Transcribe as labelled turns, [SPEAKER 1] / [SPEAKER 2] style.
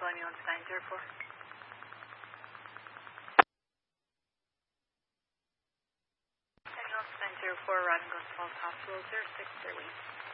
[SPEAKER 1] Ambulance 904. Ambulance 904, Rodden Glens Falls Hospital, 06 Fairleigh.